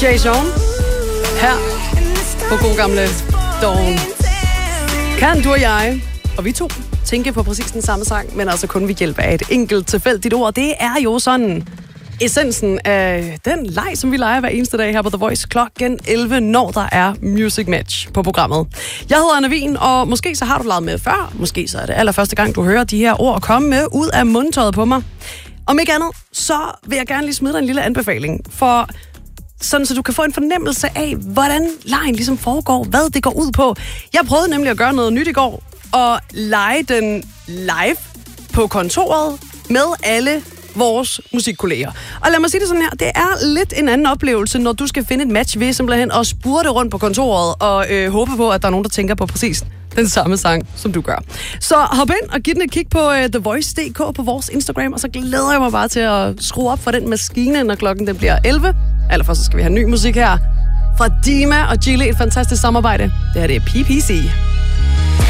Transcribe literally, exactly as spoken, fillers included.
Jason. Her på god gamle Dawn. Kan du og jeg, og vi to, tænke på præcis den samme sang, men altså kun ved hjælp af et enkelt tilfældigt ord. Det er jo sådan essensen af den leg, som vi leger hver eneste dag her på The Voice klokken elleve, når der er Music Match på programmet. Jeg hedder Anna Wien, og måske så har du leget med før, måske så er det allerførste gang, du hører de her ord komme med ud af mundtøjet på mig. Om ikke andet, så vil jeg gerne lige smide dig en lille anbefaling, for sådan så du kan få en fornemmelse af, hvordan legen ligesom foregår, hvad det går ud på. Jeg prøvede nemlig at gøre noget nyt i går, og lege den live på kontoret med alle vores musikkolleger. Og lad mig sige det sådan her, det er lidt en anden oplevelse, når du skal finde et match ved simpelthen at spurte rundt på kontoret og øh, håbe på, at der er nogen, der tænker på præcis den samme sang, som du gør. Så hop ind og giv den et kig på uh, The Voice punktum d k på vores Instagram, og så glæder jeg mig bare til at skrue op for den maskine, når klokken den bliver elleve. Allerførst så skal vi have ny musik her fra Dima og Gilly, et fantastisk samarbejde. Det her det er P P C.